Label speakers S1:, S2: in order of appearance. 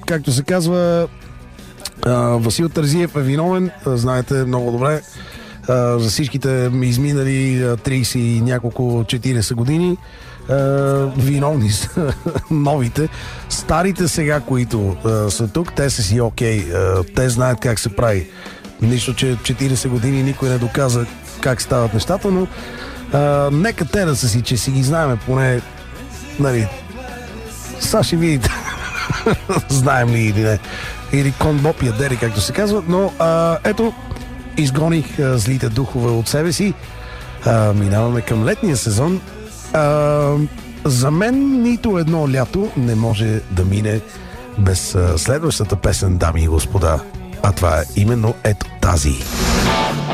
S1: както се казва, Васил Терзиев е виновен, знаете много добре, за всичките изминали 30 и няколко 40 години. Виновни са новите. Старите сега, които са тук, те са си окей. Те знаят как се прави. Нищо, че 40 години никой не доказа как стават нещата, но нека те да са си, че си ги знаем поне, нали, сега ще видите знаем ли или не, или кон Боб ядери, както се казва, но ето, изгоних злите духове от себе си. Минаваме към летния сезон. За мен нито едно лято не може да мине без следващата песен, дами и господа, а това е именно ето тази.